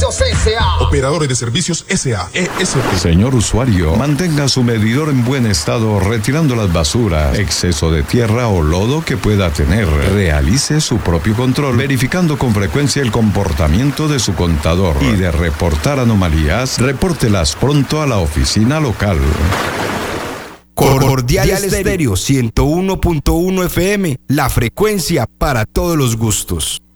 Servicios S.A. Operadores de Servicios S.A. ESP. Señor usuario, mantenga su medidor en buen estado retirando las basuras, exceso de tierra o lodo que pueda tener. Realice su propio control, verificando con frecuencia el comportamiento de su contador. Y de reportar anomalías, repórtelas pronto a la oficina local. Cordial Estéreo 101.1 FM, la frecuencia para todos los gustos.